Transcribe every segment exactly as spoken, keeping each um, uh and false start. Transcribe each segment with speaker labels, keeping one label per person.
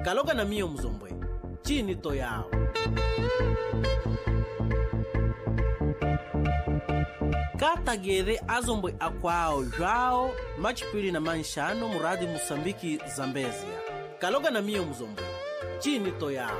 Speaker 1: kaloga na miyo mzombwe chini to yao. Katagere azombwe akwao jwao machipili na manshano muradi Musambiki Zambezia. Kaloga na miyo mzombwe chini to yao.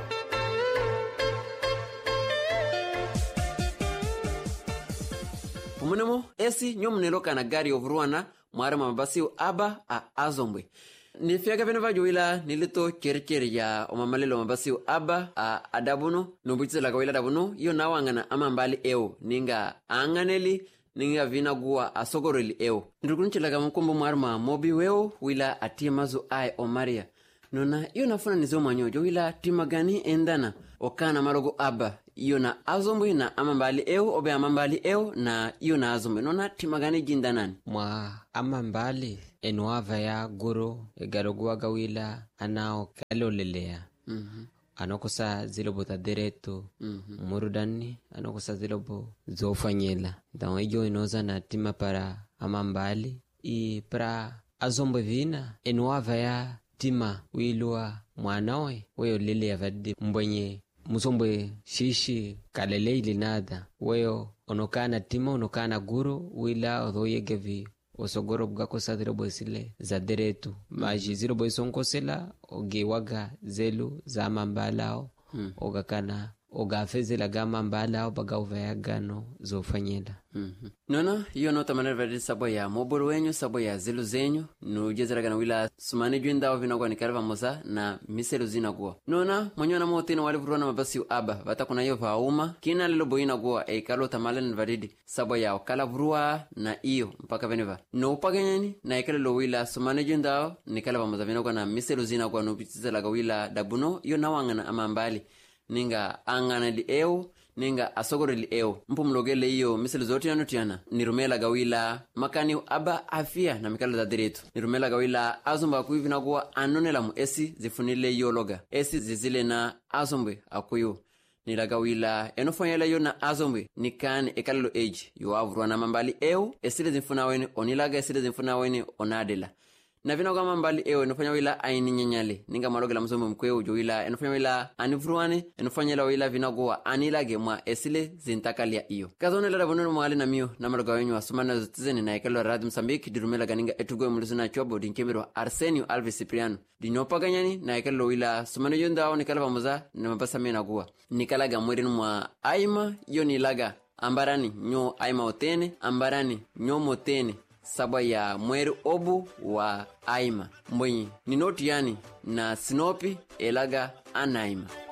Speaker 2: Pumunemo esi nyomnelo kana gari ovruana mware mabasi aba a azombwe. Ni fiaga vena vajoila nilito kerikeri ya omamalelo mabasi aba a adabuno nubitse la kawila adabuno iyo nawangana amambali eo ninga anganeli ninga vina guwa asogoreli eo. Ndukunchila kama mkumbu mwarma mobi weo wila atie mazu ai o Maria. Nona iyo nafuna nizo manyojo wila timagani endana okana marogo aba iyo na azombwe na amambali eo obe amambali eo na iyo na azombwe nona timagani jindanani
Speaker 3: mwa amambali enuava ya guru egaroguwa gawila anao kalolelea mm-hmm. Anokosa zilobo tadereto mm-hmm. Murudani anokosa zilobo zofanyela dawa iyo inoza na tima para amambali i pra azombwe vina enuava ya tima wilua mwanawe weyo lele ya vadi mbwenye musombwe shishi kalele ili nada weyo onokana tima onokana guru wila odhoyegevi osogoro bugako sadirobo isile za deretu maji zirobo isonkosela ogewaga zelu za mambalao hmm. Ogakana ogafezela gama mbalao baga uvayagano zofanyela
Speaker 2: mm-hmm. Nona iyo nota manera vadi sabo ya moboro wenyu sabo ya zelu zenyu nujezeraga na wila sumane juindao vinagwa ni kareva moza na miselu zinagwa nona monyona motena wali vuruana mabasi aba vata kuna iyo vauma kina lilo boina gwa e kalo tamale na vadidi sabo ya okala vurua na iyo mpaka veneva no upaganyani na ekale lo wila sumane juindao ni kareva moza vinagwa na miselu zinagwa nupitizelaga wila dabuno iyo nawangana amambali ninga angana li eo ninga asogore li eo mpu mlogele iyo miselu zote yanutiana nirumela gawila makani aba afia na mikalo za diretu nirumela gawila azumba akuivi na kuwa anonela mu esi zifunile iyo loga esi zizile na azumbwe akuyu nila gawila enofanyela yo na azumbwe nikane ekalelo age yu avruwa na mambali eo esile zifuna weni onilaga esile zifuna weni onadela na vina kwa mambali ewe enofanya wila aini nyanyale ninga malogela mzombe mkwe ujo wila enofanya wila anifruwane enofanya wila vina goa anilage mwa esile zintakalia iyo kazone lada bonono mwali na miyo na maloga wenyu wa sumana zotizeni na ekalo radi Msambiki dirumela ganinga etugoe mulizuna chobo dinkemiro Arsenio Alves Cipriano dinyopa ganyani na ekalo wila sumana yondao nikala pamoza na mabasa mena goa nikalaga mwirinu mwa aima yo nilaga ambarani nyo aima otene ambarani nyo motene saba ya mweri obu wa aima mbwenyi ninoti yani na sinopi elaga anaima.